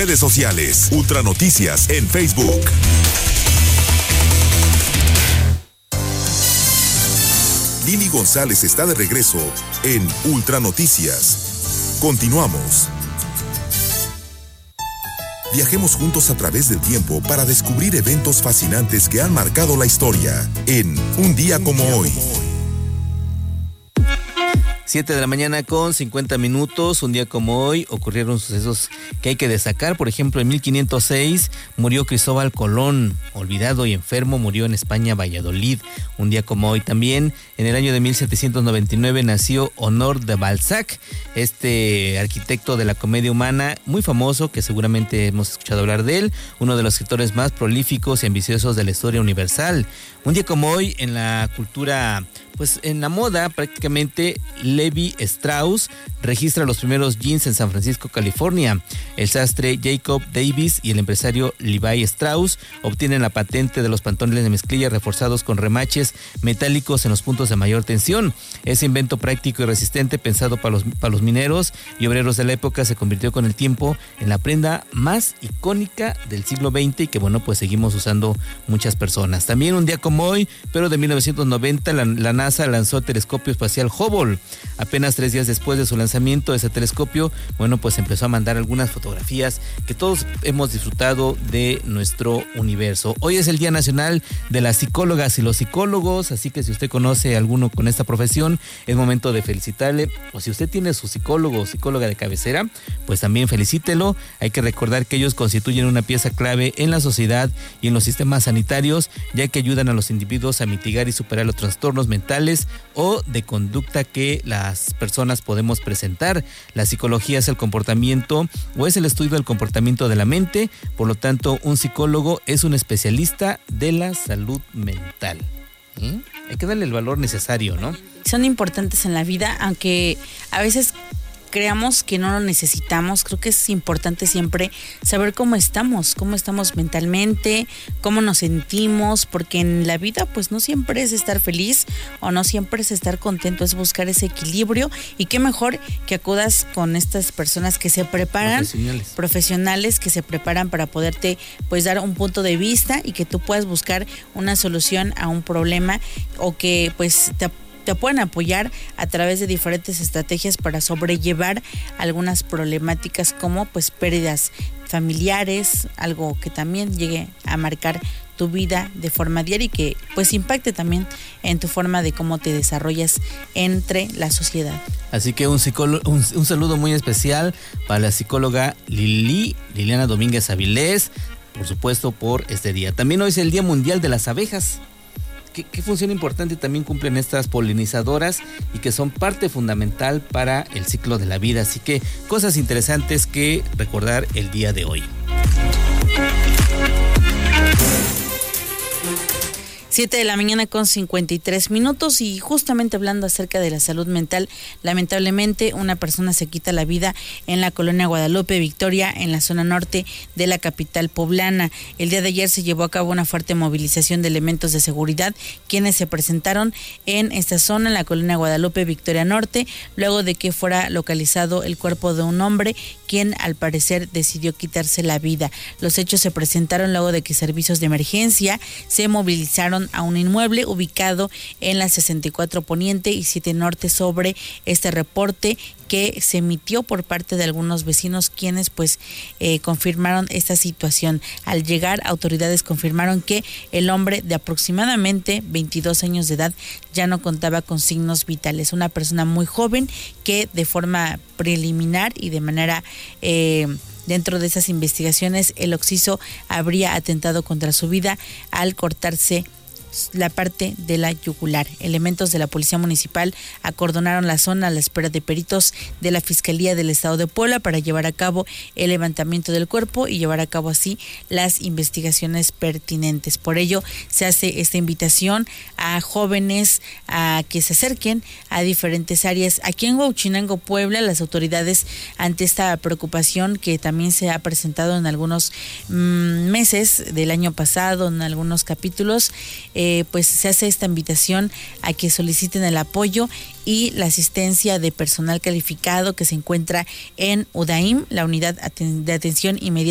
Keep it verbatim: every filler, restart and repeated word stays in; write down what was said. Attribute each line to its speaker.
Speaker 1: redes sociales. Ultra Noticias en Facebook. Lili González está de regreso en Ultra Noticias. Continuamos. Viajemos juntos a través del tiempo para descubrir eventos fascinantes que han marcado la historia en Un Día Como Hoy.
Speaker 2: siete de la mañana con cincuenta minutos, un día como hoy ocurrieron sucesos que hay que destacar. Por ejemplo, en mil quinientos seis murió Cristóbal Colón, olvidado y enfermo, murió en España, Valladolid. Un día como hoy también, en el año de mil setecientos noventa y nueve nació Honor de Balzac, este arquitecto de la comedia humana muy famoso que seguramente hemos escuchado hablar de él, uno de los escritores más prolíficos y ambiciosos de la historia universal. Un día como hoy en la cultura, pues en la moda prácticamente, Levi Strauss registra los primeros jeans en San Francisco, California. El sastre Jacob Davis y el empresario Levi Strauss obtienen la patente de los pantalones de mezclilla reforzados con remaches metálicos en los puntos de mayor tensión. Ese invento práctico y resistente, pensado para los, para los mineros y obreros de la época, se convirtió con el tiempo en la prenda más icónica del siglo veinte y que, bueno, pues seguimos usando muchas personas. También un día como hoy, pero de mil novecientos noventa, la, la NASA lanzó el telescopio espacial Hubble. Apenas tres días después de su lanzamiento, ese telescopio, bueno, pues empezó a mandar algunas fotografías que todos hemos disfrutado de nuestro universo. Hoy es el Día Nacional de las Psicólogas y los Psicólogos, así que si usted conoce a alguno con esta profesión, es momento de felicitarle. O si usted tiene su psicólogo o psicóloga de cabecera, pues también felicítelo. Hay que recordar que ellos constituyen una pieza clave en la sociedad y en los sistemas sanitarios, ya que ayudan a los individuos a mitigar y superar los trastornos mentales o de conducta que las personas podemos presentar. La psicología es el comportamiento o es el estudio del comportamiento de la mente, por lo tanto un psicólogo es un especialista de la salud mental. ¿Eh? Hay que darle el valor necesario, ¿no?
Speaker 3: Son importantes en la vida, aunque a veces creamos que no lo necesitamos. Creo que es importante siempre saber cómo estamos, cómo estamos mentalmente, cómo nos sentimos, porque en la vida pues no siempre es estar feliz o no siempre es estar contento, es buscar ese equilibrio, y qué mejor que acudas con estas personas que se preparan,
Speaker 2: profesionales,
Speaker 3: profesionales que se preparan para poderte pues dar un punto de vista y que tú puedas buscar una solución a un problema, o que pues te te pueden apoyar a través de diferentes estrategias para sobrellevar algunas problemáticas como pues pérdidas familiares, algo que también llegue a marcar tu vida de forma diaria y que pues impacte también en tu forma de cómo te desarrollas entre la sociedad.
Speaker 2: Así que un, psicólogo, un, un saludo muy especial para la psicóloga Lili, Liliana Domínguez Avilés, por supuesto, por este día. También hoy es el Día Mundial de las Abejas. ¿Qué, qué función importante también cumplen estas polinizadoras y que son parte fundamental para el ciclo de la vida? Así que cosas interesantes que recordar el día de hoy.
Speaker 3: siete de la mañana con cincuenta y tres minutos, y justamente hablando acerca de la salud mental, lamentablemente una persona se quita la vida en la colonia Guadalupe Victoria, en la zona norte de la capital poblana. El día de ayer se llevó a cabo una fuerte movilización de elementos de seguridad, quienes se presentaron en esta zona, en la colonia Guadalupe Victoria Norte, luego de que fuera localizado el cuerpo de un hombre, quien al parecer decidió quitarse la vida. Los hechos se presentaron luego de que servicios de emergencia se movilizaron a un inmueble ubicado en la sesenta y cuatro Poniente y siete Norte sobre este reporte que se emitió por parte de algunos vecinos, quienes pues eh, confirmaron esta situación. Al llegar, autoridades confirmaron que el hombre de aproximadamente veintidós años de edad ya no contaba con signos vitales. Una persona muy joven que de forma preliminar y de manera eh, dentro de esas investigaciones, el occiso habría atentado contra su vida al cortarse la parte de la yugular. Elementos de la Policía Municipal acordonaron la zona a la espera de peritos de la Fiscalía del Estado de Puebla para llevar a cabo el levantamiento del cuerpo y llevar a cabo así las investigaciones pertinentes. Por ello se hace esta invitación a jóvenes a que se acerquen a diferentes áreas. Aquí en Huauchinango, Puebla, las autoridades, ante esta preocupación que también se ha presentado en algunos mmm, meses del año pasado, en algunos capítulos, eh, Eh, pues se hace esta invitación a que soliciten el apoyo y la asistencia de personal calificado que se encuentra en UDAIM, la Unidad de Atención Inmediata